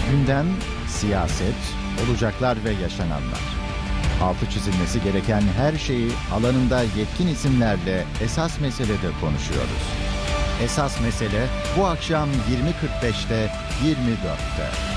Gündem, siyaset, olacaklar ve yaşananlar. Altı çizilmesi gereken her şeyi alanında yetkin isimlerle esas meselede konuşuyoruz. Esas mesele bu akşam 20.45'te 24'te.